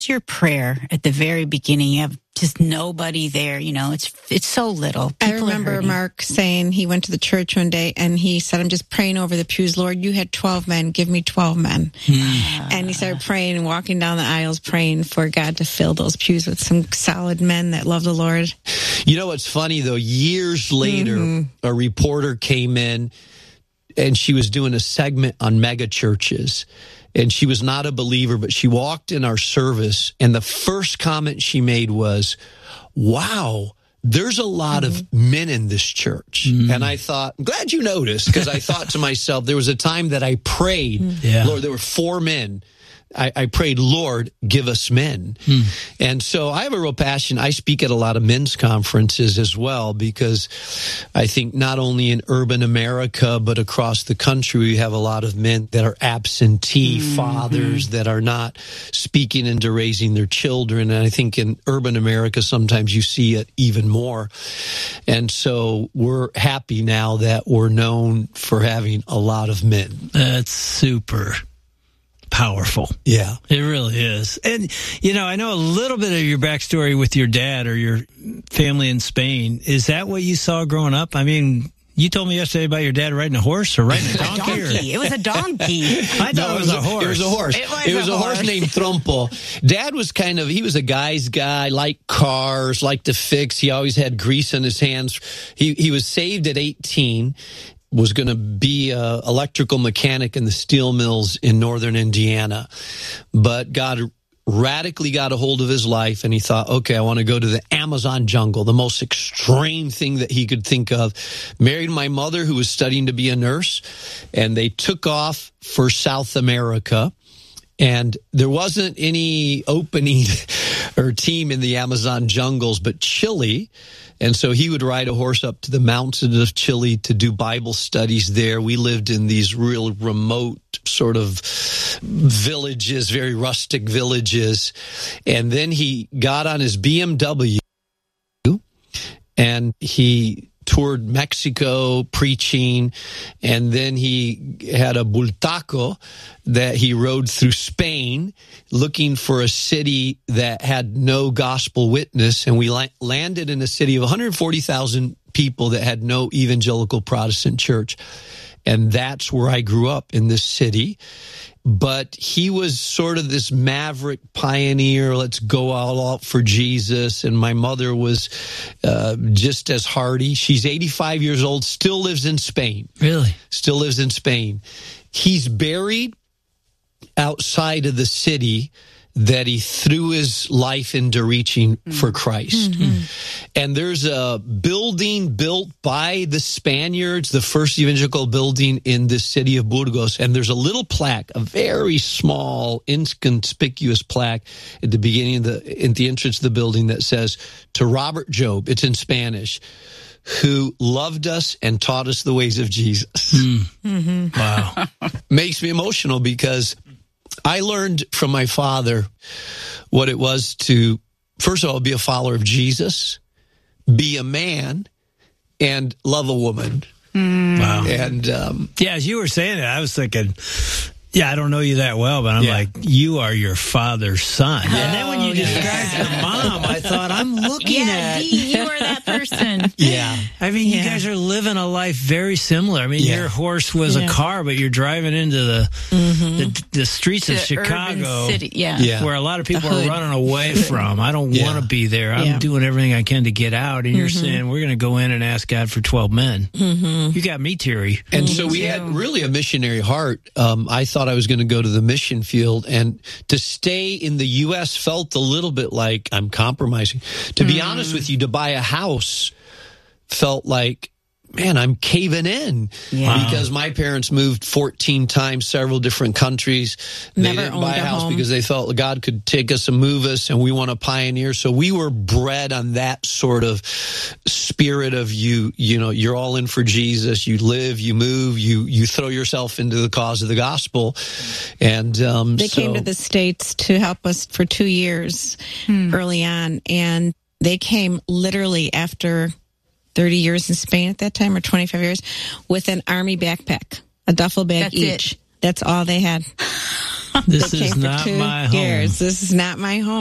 your prayer at the very beginning? You have just nobody there. It's so little. I People remember Mark saying he went to the church one day and he said, I'm just praying over the pews. Lord, you had 12 men. Give me 12 men. And he started praying and walking down the aisles, praying for God to fill those pews with some solid men that love the Lord. You know what's funny, though? Years later, a reporter came in and she was doing a segment on mega churches. And she was not a believer, but she walked in our service, and the first comment she made was, wow, there's a lot of men in this church. And I thought, I'm glad you noticed, because I thought to myself, there was a time that I prayed, Lord, there were 4 men. I prayed, Lord, give us men. And so I have a real passion. I speak at a lot of men's conferences as well, because I think not only in urban America, but across the country, we have a lot of men that are absentee fathers that are not speaking into raising their children. And I think in urban America, sometimes you see it even more. And so we're happy now that we're known for having a lot of men. That's super powerful. Yeah. It really is. And, I know a little bit of your backstory with your dad or your family in Spain. Is that what you saw growing up? I mean, you told me yesterday about your dad riding a horse or riding a donkey. It was a donkey. I thought it was a horse. It was a horse. It was a horse named Trompo. Dad was he was a guy's guy, liked cars, liked to fix. He always had grease on his hands. He was saved at 18. Was going to be an electrical mechanic in the steel mills in northern Indiana. But God radically got a hold of his life, and he thought, okay, I want to go to the Amazon jungle, the most extreme thing that he could think of. Married my mother, who was studying to be a nurse, and they took off for South America. And there wasn't any opening or team in the Amazon jungles but Chile. And so he would ride a horse up to the mountains of Chile to do Bible studies there. We lived in these real remote sort of villages, very rustic villages. And then he got on his BMW and he toured Mexico preaching, and then he had a bultaco that he rode through Spain looking for a city that had no gospel witness, and we landed in a city of 140,000 people that had no evangelical Protestant church. And that's where I grew up, in this city. But he was sort of this maverick pioneer, let's go all out for Jesus. And my mother was just as hardy. She's 85 years old, still lives in Spain. Really? Still lives in Spain. He's buried outside of the city that he threw his life into reaching for Christ. And there's a building built by the Spaniards, the first evangelical building in the city of Burgos. And there's a little plaque, a very small, inconspicuous plaque at the beginning at the entrance of the building that says, to Robert Job, it's in Spanish, who loved us and taught us the ways of Jesus. Wow. Makes me emotional, because I learned from my father what it was to, first of all, be a follower of Jesus, be a man, and love a woman. Wow. And as you were saying it, I was thinking, I don't know you that well, but I'm like, you are your father's son. And then when you described your mom, I thought, I'm looking at... you are that person. I mean, you guys are living a life very similar. I mean, your horse was a car, but you're driving into the streets of Chicago, city. where a lot of people are running away from. I don't want to be there. I'm doing everything I can to get out. And you're saying, we're going to go in and ask God for 12 men. You got me, Terry. And so we had really a missionary heart. I thought I was going to go to the mission field, and to stay in the U.S. felt a little bit like I'm compromising. To be honest with you, to buy a house felt like, man, I'm caving in, because my parents moved 14 times, several different countries. They didn't buy a house because they felt God could take us and move us, and we want to pioneer. So we were bred on that sort of spirit of you're all in for Jesus. You live, you move, you throw yourself into the cause of the gospel. And they came to the States to help us for 2 years early on, and they came literally after 30 years in Spain at that time, or 25 years, with an army backpack, a duffel bag each. That's all they had. This They is came for not 2 my home. years. This is not my home.